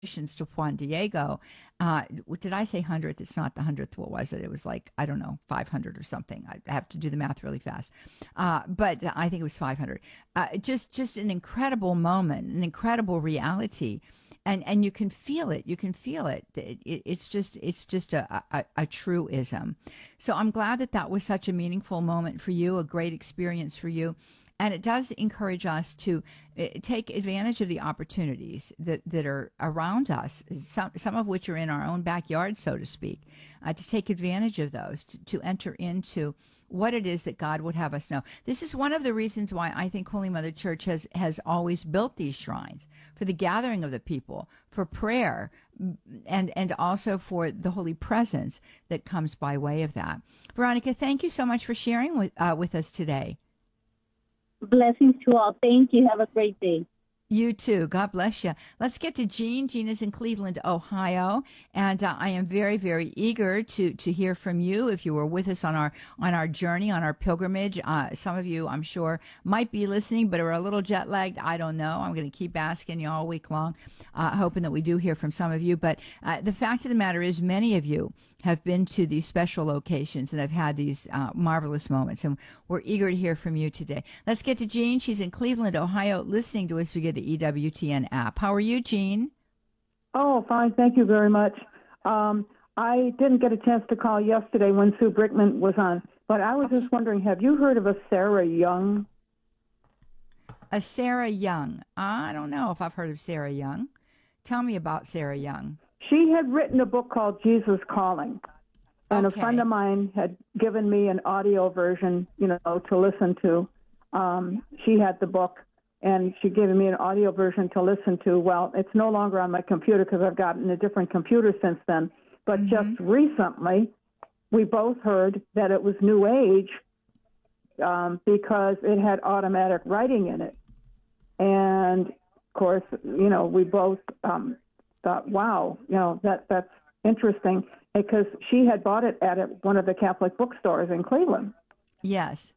to Juan Diego. Did I say 100th? It's not the 100th. What was it? It was like, I don't know, 500 or something. I have to do the math really fast. But I think it was 500. Just an incredible moment, an incredible reality. And you can feel it. You can feel it. It's just a truism. So I'm glad that that was such a meaningful moment for you, a great experience for you. And it does encourage us to take advantage of the opportunities that are around us, some of which are in our own backyard, so to speak, to take advantage of those, to enter into what it is that God would have us know. This is one of the reasons why I think Holy Mother Church has always built these shrines for the gathering of the people, for prayer, and also for the holy presence that comes by way of that. Veronica, thank you so much for sharing with us today. Blessings to all. Thank you. Have a great day. You too. God bless you. Let's get to Jean. Jean is in Cleveland, Ohio, and I am very, very eager to hear from you. If you were with us on our journey, on our pilgrimage, some of you, I'm sure, might be listening, but are a little jet lagged. I don't know. I'm going to keep asking you all week long, hoping that we do hear from some of you. But the fact of the matter is, many of you have been to these special locations and have had these marvelous moments, and we're eager to hear from you today. Let's get to Jean. She's in Cleveland, Ohio, listening to us via the EWTN app. How are you, Jean? Oh, fine. Thank you very much. I didn't get a chance to call yesterday when Sue Brickman was on, but I was just wondering, have you heard of a Sarah Young? A Sarah Young. I don't know if I've heard of Sarah Young. Tell me about Sarah Young. She had written a book called Jesus Calling, and Okay. a friend of mine had given me an audio version, to listen to. She had the book, and she gave me an audio version to listen to. Well, it's no longer on my computer because I've gotten a different computer since then. But just recently, we both heard that it was New Age because it had automatic writing in it. And, of course, we both thought, wow, that's interesting, because she had bought it at one of the Catholic bookstores in Cleveland. Yes.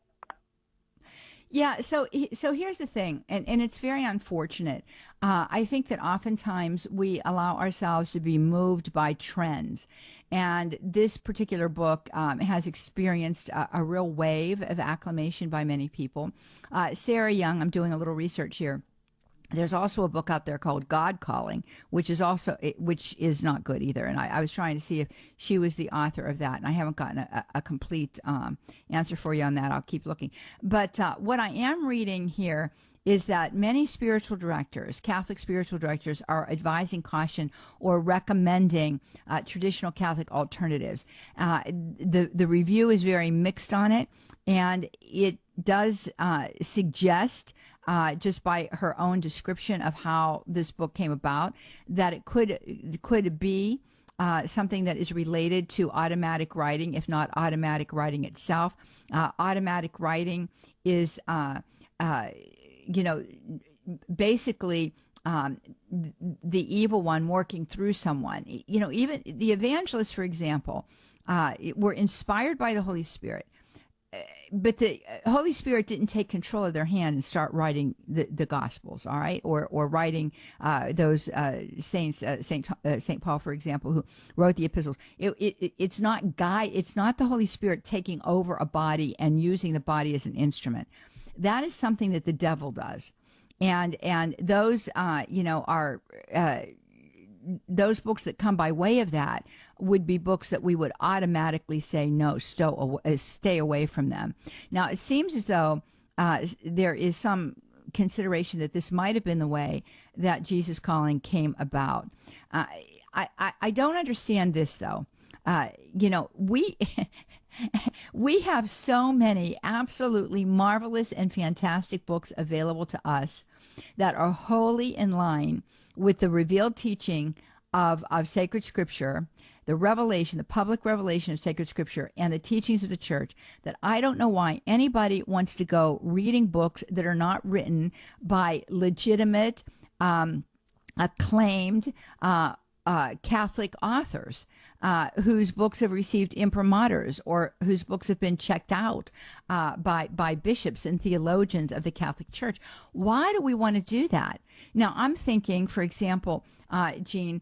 Yeah, so here's the thing, and it's very unfortunate. I think that oftentimes we allow ourselves to be moved by trends, and this particular book has experienced a real wave of acclamation by many people. Sarah Young, I'm doing a little research here. There's also a book out there called God Calling, which is not good either. And I was trying to see if she was the author of that, and I haven't gotten a complete answer for you on that. I'll keep looking. But what I am reading here is that many spiritual directors, Catholic spiritual directors, are advising caution or recommending traditional Catholic alternatives. The review is very mixed on it, and it does suggest, just by her own description of how this book came about, that it could be something that is related to automatic writing, if not automatic writing itself. Automatic writing is, basically the evil one working through someone. Even the evangelists, for example, were inspired by the Holy Spirit. But the Holy Spirit didn't take control of their hand and start writing the Gospels, all right, or writing those saints, Saint Paul, for example, who wrote the epistles. It's not It's not the Holy Spirit taking over a body and using the body as an instrument. That is something that the devil does, and those are those books that come by way of that would be books that we would automatically say, no, stay away from them. Now, it seems as though there is some consideration that this might have been the way that Jesus Calling came about. I don't understand this, though. We we have so many absolutely marvelous and fantastic books available to us that are wholly in line with the revealed teaching of sacred scripture, the revelation, the public revelation of sacred scripture, and the teachings of the church, that I don't know why anybody wants to go reading books that are not written by legitimate, acclaimed, Catholic authors whose books have received imprimaturs or whose books have been checked out by bishops and theologians of the Catholic Church. Why do we want to do that? Now, I'm thinking, for example, Jean,